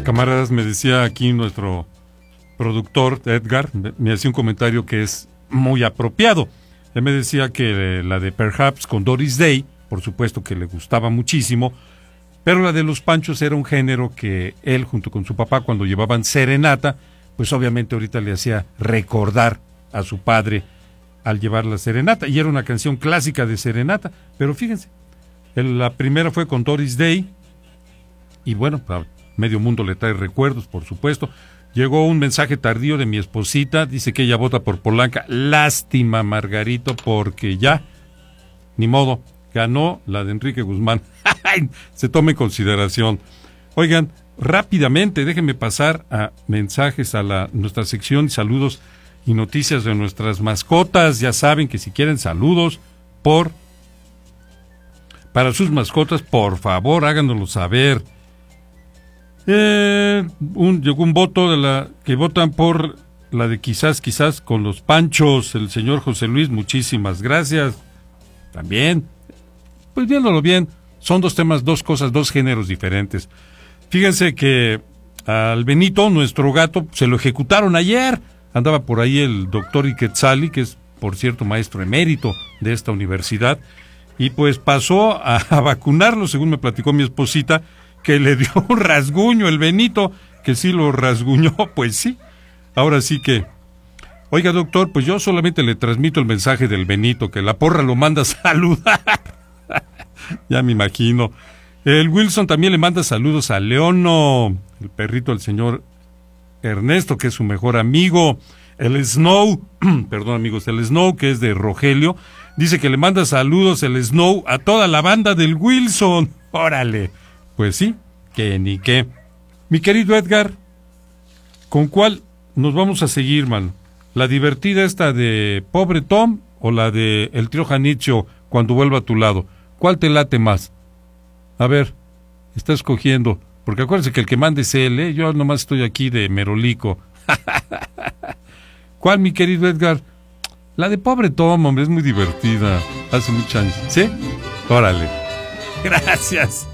Camaradas, me decía aquí nuestro productor Edgar, me hacía un comentario que es muy apropiado. Él me decía que la de Perhaps con Doris Day, por supuesto que le gustaba muchísimo, pero la de los Panchos era un género que él junto con su papá cuando llevaban serenata, pues obviamente ahorita le hacía recordar a su padre al llevar la serenata, y era una canción clásica de serenata, pero fíjense, la primera fue con Doris Day, y bueno, a medio mundo le trae recuerdos, por supuesto. Llegó un mensaje tardío de mi esposita, dice que ella vota por Polanca. Lástima, Margarito, porque ya, ni modo, ganó la de Enrique Guzmán. Se tome en consideración. Oigan, rápidamente, déjenme pasar a mensajes a nuestra sección, saludos y noticias de nuestras mascotas. Ya saben que si quieren saludos para sus mascotas, por favor, háganoslo saber. Llegó un voto que votan por la de quizás con los Panchos, el señor José Luis, muchísimas gracias. También, pues viéndolo bien, son dos temas, dos cosas, dos géneros diferentes. Fíjense que al Benito, nuestro gato, se lo ejecutaron ayer. Andaba por ahí el doctor Iquetzali, que es, por cierto, maestro emérito de esta universidad, y pues pasó a vacunarlo, según me platicó mi esposita, que le dio un rasguño el Benito, que sí lo rasguñó, pues sí. Ahora sí que, oiga doctor, pues yo solamente le transmito el mensaje del Benito, que la porra lo manda a saludar. Ya me imagino. El Wilson también le manda saludos a Leono, el perrito del señor Ernesto, que es su mejor amigo. El Snow, perdón amigos, el Snow, que es de Rogelio, dice que le manda saludos el Snow a toda la banda del Wilson. Órale. Pues sí, que ni qué. Mi querido Edgar, ¿con cuál nos vamos a seguir, man? ¿La divertida esta de Pobre Tom o la de El Trío Janitzio, Cuando vuelva a tu lado? ¿Cuál te late más? A ver, está escogiendo, porque acuérdense que el que mande es él, ¿eh? Yo nomás estoy aquí de merolico. ¿Cuál, mi querido Edgar? La de Pobre Tom, hombre, es muy divertida. Hace muchos años. ¿Sí? Órale. Gracias.